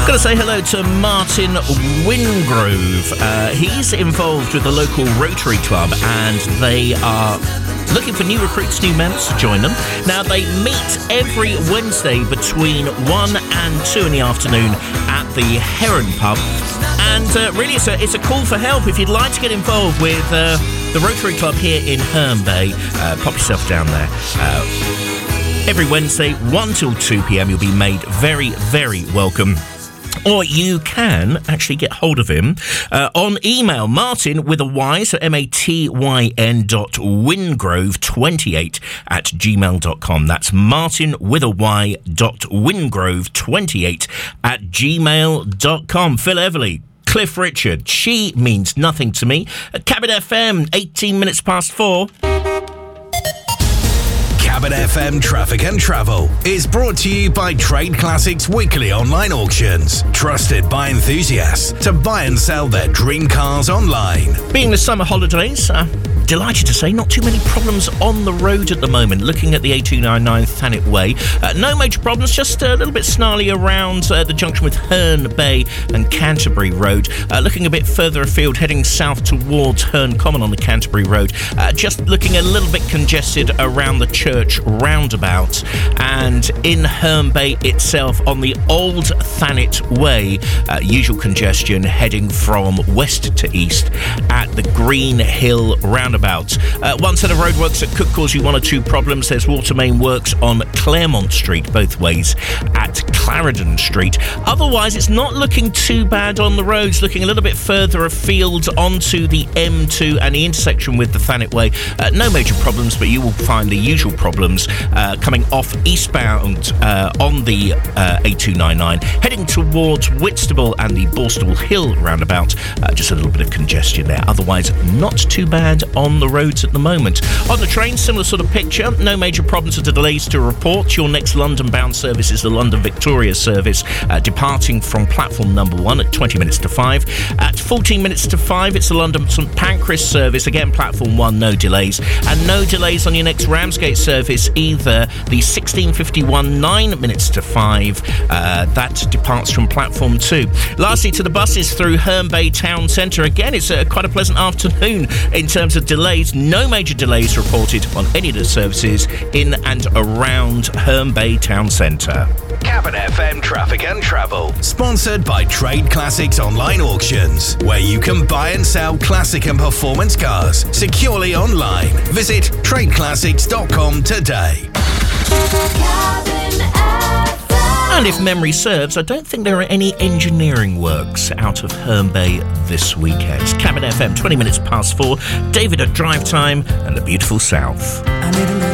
Got to say hello to Martin Wingrove. He's involved with the local Rotary Club and they are looking for new recruits, new members to join them. Now, they meet every Wednesday between 1 and 2 in the afternoon at the Heron Pub. And really, it's a call for help. If you'd like to get involved with the Rotary Club here in Herne Bay, pop yourself down there. Every Wednesday, 1 till 2 p.m, you'll be made very, very welcome. Or you can actually get hold of him on email, Martin with a Y, so matyn.wingrove28@gmail.com. That's Martin with a Y .wingrove28@gmail.com. Phil Everly, Cliff Richard, she means nothing to me. Cabin FM, 18 minutes past 4. Cabin FM Traffic and Travel is brought to you by Trade Classics Weekly Online Auctions. Trusted by enthusiasts to buy and sell their dream cars online. Being the summer holidays, delighted to say not too many problems on the road at the moment. Looking at the A299 Thanet Way, no major problems, just a little bit snarly around the junction with Herne Bay and Canterbury Road. Looking a bit further afield, heading south towards Herne Common on the Canterbury Road. Just looking a little bit congested around the church roundabout, and in Herne Bay itself on the old Thanet Way, usual congestion heading from west to east at the Green Hill roundabout. One set of roadworks that could cause you one or two problems. There's water main works on Claremont Street both ways at Clarendon Street. Otherwise, it's not looking too bad on the roads. Looking a little bit further afield onto the M2 and the intersection with the Thanet Way, no major problems, but you will find the usual problems coming off eastbound on the A299, heading towards Whitstable and the Borstal Hill roundabout. Just a little bit of congestion there. Otherwise, not too bad on the roads at the moment. On the train, similar sort of picture. No major problems or delays to report. Your next London-bound service is the London Victoria service, departing from platform number 1 at 20 minutes to 5. At 14 minutes to 5, it's the London St Pancras service, again platform 1, no delays. And no delays on your next Ramsgate service, either the 16:51, 9 minutes to 5, that departs from platform 2. Lastly, to the buses through Herne Bay Town Centre. Again, it's quite a pleasant afternoon in terms of delays. No major delays reported on any of the services in and around Herne Bay Town Centre. Cabin FM Traffic and Travel, sponsored by Trade Classics Online Auctions, where you can buy and sell classic and performance cars securely online. Visit tradeclassics.com today. And if memory serves, I don't think there are any engineering works out of Herne Bay this weekend. Cabin FM, 20 minutes past 4. David at Drive Time and the beautiful South.